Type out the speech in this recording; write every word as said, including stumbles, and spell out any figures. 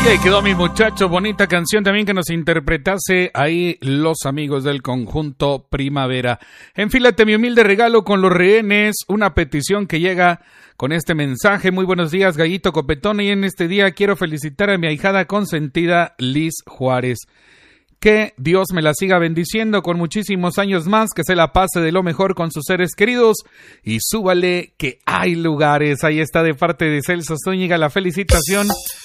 Y ahí quedó, mis muchachos, bonita canción también que nos interpretase ahí los amigos del conjunto Primavera. Enfílate mi humilde regalo con los rehenes, una petición que llega con este mensaje. Muy buenos días, Gallito Copetón, y en este día quiero felicitar a mi ahijada consentida Liz Juárez. Que Dios me la siga bendiciendo con muchísimos años más, que se la pase de lo mejor con sus seres queridos y súbale que hay lugares. Ahí está de parte de Celso Zúñiga la felicitación